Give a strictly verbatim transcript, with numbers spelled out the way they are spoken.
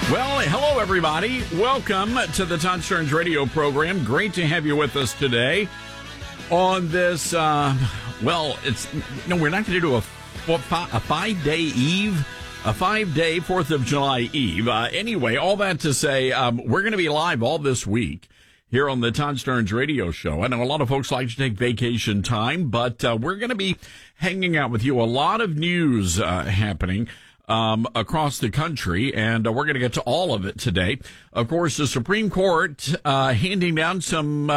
Well, hello, everybody. Welcome to the Todd Stearns radio program. Great to have you with us today on this, uh, well, it's, no, we're not going to do a, a five-day eve, a five-day fourth of July eve. Uh, anyway, all that to say, um, we're going to be live all this week here on the Todd Stearns radio show. I know a lot of folks like to take vacation time, but uh, we're going to be hanging out with you. A lot of news uh, happening Um, across the country, and uh, we're going to get to all of it today. Of course, the Supreme Court uh, handing down some uh,